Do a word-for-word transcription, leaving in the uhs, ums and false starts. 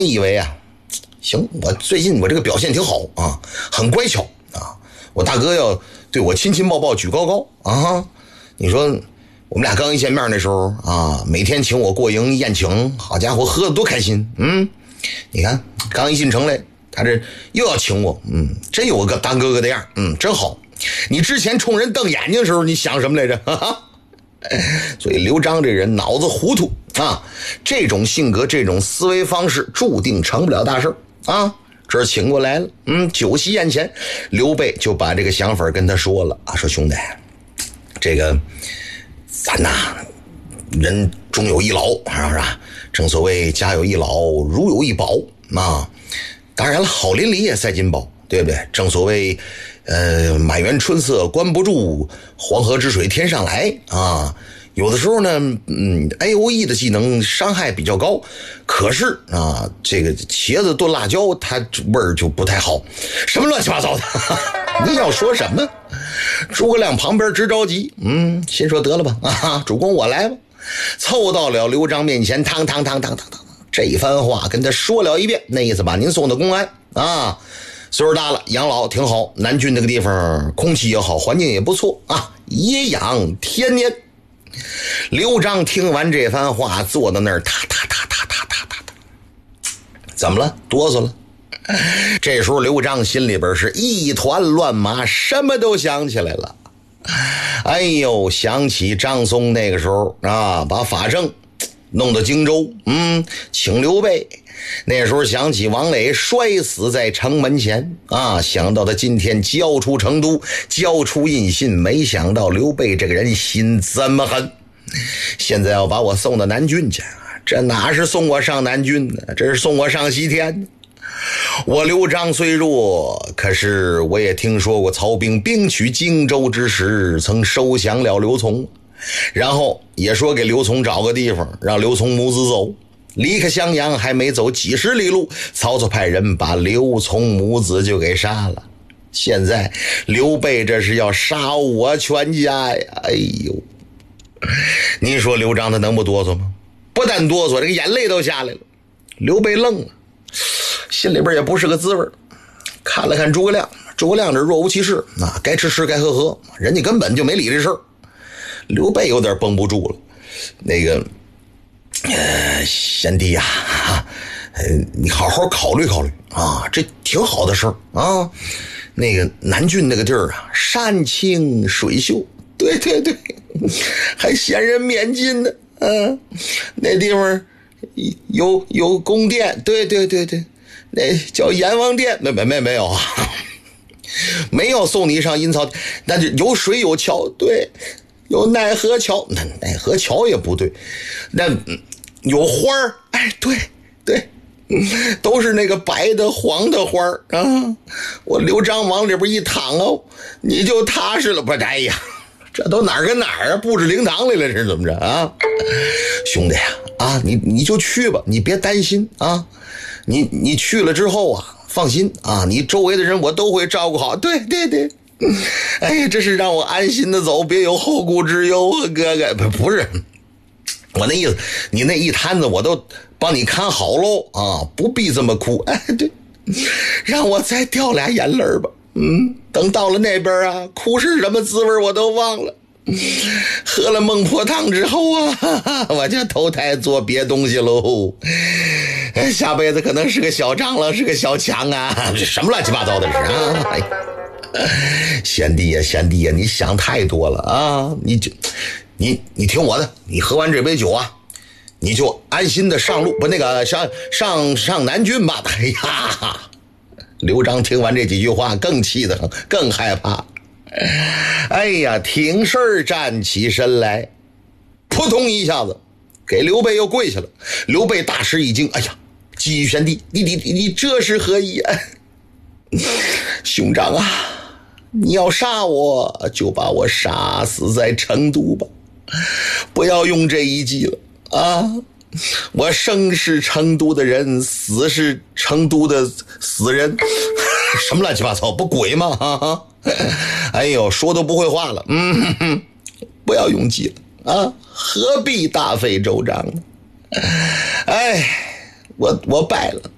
以为啊，行，我最近我这个表现挺好啊，很乖巧啊，我大哥要对我亲亲抱抱举高高啊。你说我们俩刚一见面那时候啊，每天请我过营宴请，好家伙，喝得多开心。嗯，你看刚一进城来，他这又要请我，嗯，真有个当哥哥的样，嗯，真好。你之前冲人瞪眼睛的时候，你想什么来着？哈哈。所以刘璋这人脑子糊涂啊，这种性格这种思维方式注定成不了大事啊。这儿请过来了，嗯，酒席宴前，刘备就把这个想法跟他说了啊，说兄弟，这个咱呐人终有一老，是不是？正所谓家有一老如有一宝啊。当然了，好邻里也赛金宝，对不对？正所谓呃，满园春色关不住，黄河之水天上来啊。有的时候呢，嗯 ，A O E 的技能伤害比较高，可是啊，这个茄子炖辣椒它味儿就不太好，什么乱七八糟的，你要说什么？诸葛亮旁边直着急，嗯，心说得了吧，啊，主公我来吧，凑到了刘璋面前，汤汤汤汤汤汤，这一番话跟他说了一遍，那意思把您送到公安啊。岁数大了，养老挺好，南郡这个地方空气也好，环境也不错啊，颐养天年。刘璋听完这番话，坐在那儿，踏踏踏踏踏踏踏踏，怎么了？哆嗦了。这时候刘璋心里边是一团乱麻，什么都想起来了。哎呦，想起张松那个时候啊，把法正弄到荆州，嗯，请刘备。那时候想起王磊摔死在城门前啊，想到他今天交出成都，交出印信，没想到刘备这个人心这么狠，现在要把我送到南郡去，这哪是送我上南郡呢？这是送我上西天。我刘璋虽弱，可是我也听说过曹兵兵取荆州之时，曾收降了刘琮，然后也说给刘琮找个地方，让刘琮母子走。离开襄阳还没走几十里路，曹操派人把刘琮母子就给杀了。现在刘备这是要杀我全家呀！哎呦，您说刘璋他能不哆嗦吗？不但哆嗦，这个眼泪都下来了。刘备愣了，心里边也不是个滋味，看了看诸葛亮，诸葛亮这若无其事啊，该吃吃该喝喝，人家根本就没理这事儿。刘备有点绷不住了，那个呃，贤弟呀、啊，呃，你好好考虑考虑啊，这挺好的事儿啊。那个南郡那个地儿啊，山清水秀，对对对，还闲人免进呢。嗯、啊，那地方有有宫殿，对对对对，那叫阎王殿，没没没没有啊，没有送你上阴曹，那就有水有桥，对。有奈何桥，那奈何桥也不对，那有花儿，哎，对对，都是那个白的黄的花儿啊。我刘璋往里边一躺哦，你就踏实了。不是，哎呀，这都哪儿跟哪儿啊？布置灵堂来了，这是怎么着啊？兄弟呀，啊，你你就去吧，你别担心啊。你你去了之后啊，放心啊，你周围的人我都会照顾好。对对对。哎呀，这是让我安心的走，别有后顾之忧啊，哥哥。不不是，我那意思，你那一摊子我都帮你看好喽啊，不必这么哭。哎，对，让我再掉俩眼泪吧。嗯，等到了那边啊，哭是什么滋味我都忘了。喝了孟婆汤之后啊，哈哈，我就投胎做别东西喽。下辈子可能是个小蟑螂，是个小强啊，这什么乱七八糟的事啊！哎贤弟呀，贤弟呀，你想太多了啊！你就，你你听我的，你喝完这杯酒啊，你就安心的上路，不那个上上上南郡吧。哎呀，刘璋听完这几句话更气得很，更害怕。哎呀，挺身儿站起身来，扑通一下子给刘备又跪下了。刘备大吃一惊，哎呀，季贤弟，你你你这是何意啊？兄长啊，你要杀我就把我杀死在成都吧，不要用这一计了啊！我生是成都的人，死是成都的死人，什么乱七八糟，不鬼吗？啊！哎呦，说都不会话了，嗯哼哼，不要用计了啊！何必大费周章呢？哎，我我败了